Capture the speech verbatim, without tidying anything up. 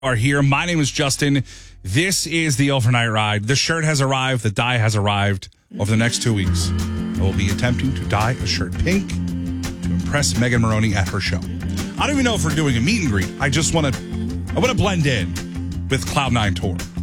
Are here. My name is Justin. This is the Overnight Ride. The shirt has arrived. The dye has arrived. Over the next two weeks, I will be attempting to dye a shirt pink to impress Megan Maroney at her show. I don't even know if we're doing a meet and greet. I just want to, I want to blend in with Cloud Nine Tour.